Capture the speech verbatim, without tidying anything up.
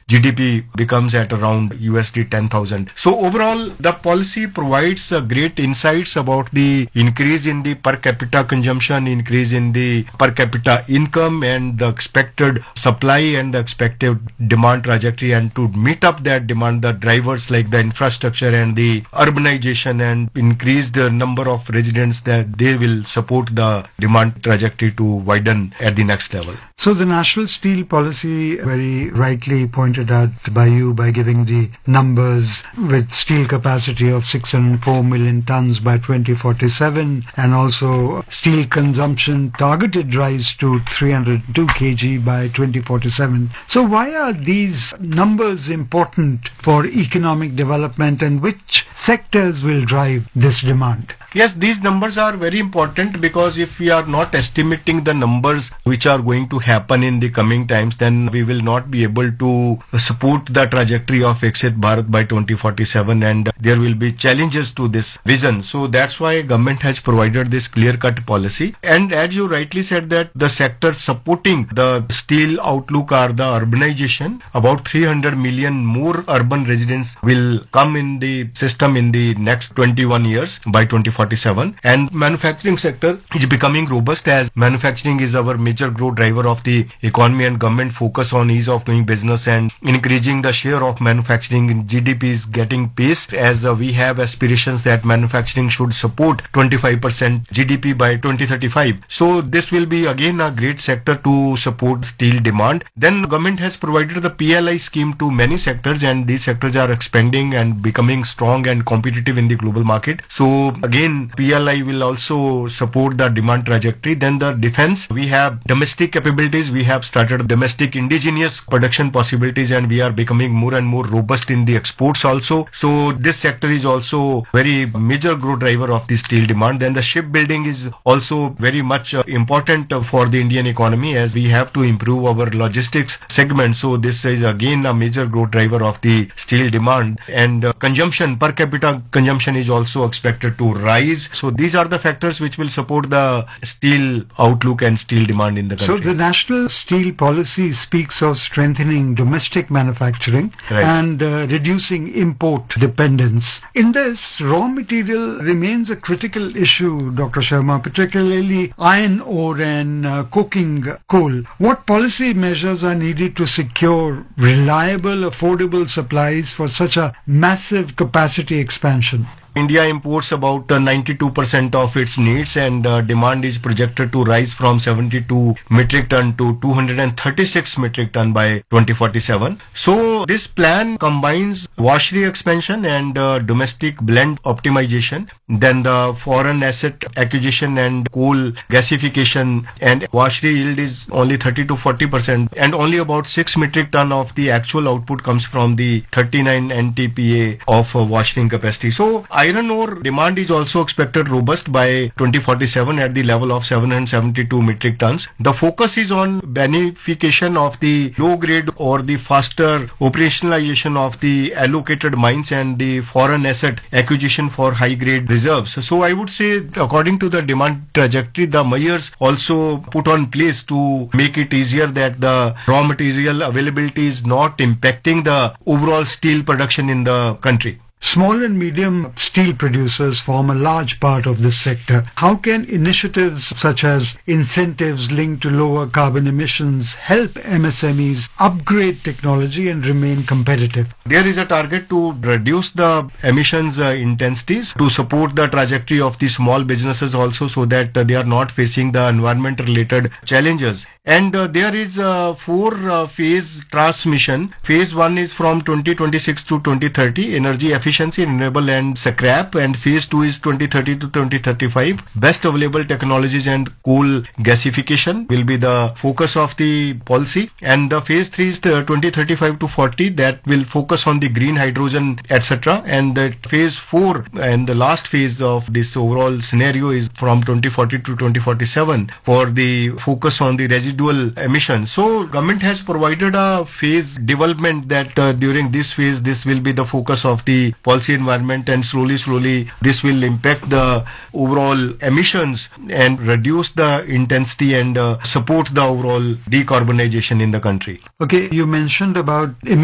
G D P becomes at around U S D ten thousand. So overall, the policy provides uh, great insights about the increase in the per capita consumption, increase in the per capita income, and the expected supply and the expected demand trajectory. And to meet up that demand, the drivers like the infrastructure and the urbanization and increase the number of residents, that they will support the demand trajectory to widen at the next level. So the National Steel Policy, very rightly pointed out by you by giving the numbers, with steel capacity of six hundred four million tons by twenty forty-seven, and also steel consumption targeted rise to three hundred two kilograms by twenty forty-seven. So why are these numbers important for economic development, and which sectors will drive this demand? Yes, these numbers are very important, because if we are not estimating the numbers which are going to happen in the coming times, then we will not be able to support the trajectory of Viksit Bharat by twenty forty-seven, and there will be challenges to this vision. So that's why government has provided this clear-cut policy. And as you rightly said, that the sectors supporting the steel outlook are the urbanization. About three hundred million more urban residents will come in the system in the next twenty-one years by twenty forty-seven. And manufacturing sector is becoming robust, as manufacturing is our major growth driver of the economy, and government focus on ease of doing business and increasing the share of manufacturing in G D P is getting paced, as uh, we have aspirations that manufacturing should support twenty-five percent G D P by twenty thirty-five. So this will be again a great sector to support steel demand. Then government has provided the P L I scheme to many sectors, and these sectors are expanding and becoming strong and competitive in the global market. So again, P L I will also support the demand trajectory. Then the defense, we have domestic capabilities, we have started domestic indigenous production possibilities, and we are becoming more and more robust in the exports also. So this sector is also very major growth driver of the steel demand. Then the shipbuilding is also very much uh, important uh, for the Indian economy, as we have to improve our logistics segment. So this is again a major growth driver of the steel demand. And uh, consumption, per capita consumption is also expected to rise. So these are the factors which will support the steel outlook and steel demand in the country. So the National Steel Policy speaks of strengthening domestic manufacturing, right, and uh, reducing import dependence. In this, raw material remains a critical issue, Doctor Sharma, particularly iron ore and uh, coking coal. What policy measures are needed to secure reliable, affordable supplies for such a massive capacity expansion? India imports about uh, ninety-two percent of its needs, and uh, demand is projected to rise from seventy-two metric ton to two hundred thirty-six metric ton by twenty forty-seven. So this plan combines washery expansion and uh, domestic blend optimization, then the foreign asset acquisition and coal gasification, and washery yield is only thirty to forty percent, and only about six metric ton of the actual output comes from the thirty-nine N T P A of uh, washing capacity. So iron ore demand is also expected robust by twenty forty-seven at the level of seven hundred seventy-two metric tons. The focus is on beneficiation of the low grade or the faster operationalization of the allocated mines and the foreign asset acquisition for high grade reserves. So I would say, according to the demand trajectory, the measures also put on place to make it easier that the raw material availability is not impacting the overall steel production in the country. Small and medium steel producers form a large part of this sector. How can initiatives such as incentives linked to lower carbon emissions help M S M Es upgrade technology and remain competitive? There is a target to reduce the emissions uh, intensities to support the trajectory of the small businesses also, so that uh, they are not facing the environment related challenges. And uh, there is a four uh, phase transmission. Phase one is from twenty twenty-six to twenty thirty, energy efficiency, renewable and scrap. And phase two is twenty thirty to twenty thirty-five. Best available technologies and coal gasification will be the focus of the policy. And the phase three is the twenty thirty-five to forty, that will focus on the green hydrogen, et cetera. And the phase four and the last phase of this overall scenario is from twenty forty to twenty forty-seven for the focus on the residual emissions. So government has provided a phase development that uh, during this phase this will be the focus of the policy environment, and slowly slowly this will impact the overall emissions and reduce the intensity and uh, support the overall decarbonization in the country. Okay, you mentioned about